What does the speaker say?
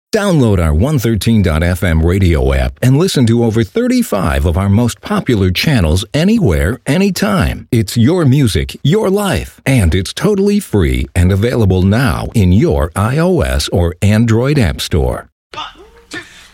Download our 113.fm radio app and listen to over 35 of our most popular channels anywhere, anytime. It's your music, your life, and it's totally free and available now in your iOS or Android app store. 1,